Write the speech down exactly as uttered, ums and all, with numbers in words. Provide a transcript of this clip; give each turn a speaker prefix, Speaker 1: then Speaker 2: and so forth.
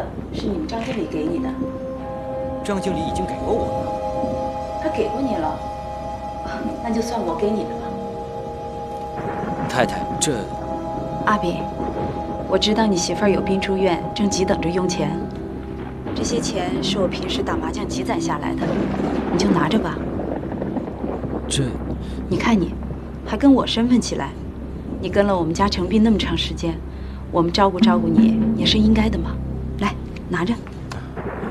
Speaker 1: 是你们张经理给你的。
Speaker 2: 张经理已经给过我了。
Speaker 1: 他给过你了，那就算我给你的吧。
Speaker 2: 太太，这……
Speaker 1: 阿炳，我知道你媳妇儿有病住院，正急等着用钱。这些钱是我平时打麻将积攒下来的，你就拿着吧。
Speaker 2: 这……
Speaker 1: 你看你，还跟我身份起来。你跟了我们家程斌那么长时间，我们照顾照顾你也是应该的嘛。来，拿着。